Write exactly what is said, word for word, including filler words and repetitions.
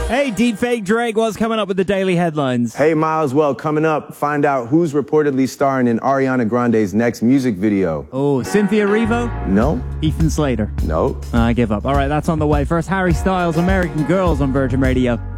Hey, deepfake Drake, what's coming up with the daily headlines? Hey, Miles, well, coming up, find out who's reportedly starring in Ariana Grande's next music video. Oh, Cynthia Erivo? No. Ethan Slater? No. I give up. All right, that's on the way. First, Harry Styles, American Girls on Virgin Radio.